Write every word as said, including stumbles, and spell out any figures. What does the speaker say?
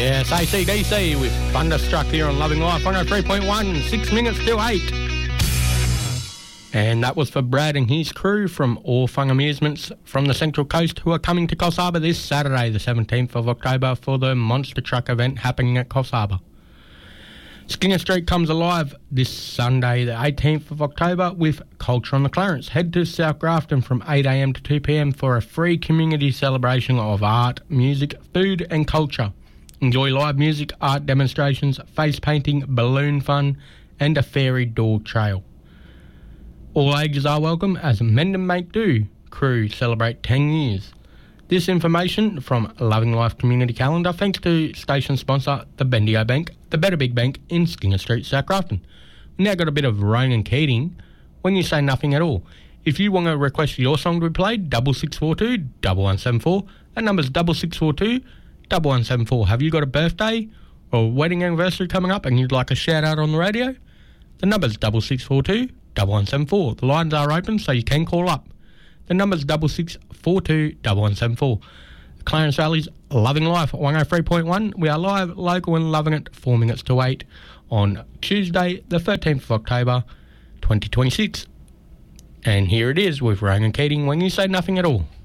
Yes, A C D C with Thunderstruck here on Loving Life one oh three point one, six minutes till eight. And that was for Brad and his crew from Orfung Amusements from the Central Coast, who are coming to Coffs Harbour this Saturday, the seventeenth of October, for the Monster Truck event happening at Coffs Harbour. Skinner Street comes alive this Sunday, the eighteenth of October, with Culture on the Clarence. Head to South Grafton from eight a m to two p m for a free community celebration of art, music, food and culture. Enjoy live music, art demonstrations, face painting, balloon fun and a fairy dog trail. All ages are welcome as Mend and Make Do crew celebrate ten years. This information from Loving Life Community Calendar, thanks to station sponsor, the Bendigo Bank, the Better Big Bank in Skinner Street, South Grafton. We've now got a bit of Ronan Keating, When You Say Nothing at All. If you want to request your song to be played, double six four two, one one seven four. That number's double six four two, one one seven four. Have you got a birthday or wedding anniversary coming up and you'd like a shout out on the radio? The number's double six four two, one one seven four. The lines are open so you can call up. The number's double six four two, one one seven four. Clarence Valley's Loving Life one oh three point one. We are live, local and loving it, four minutes to eight on Tuesday, the thirteenth of October, twenty twenty-six. And here it is with Ronan Keating, When You Say Nothing at All.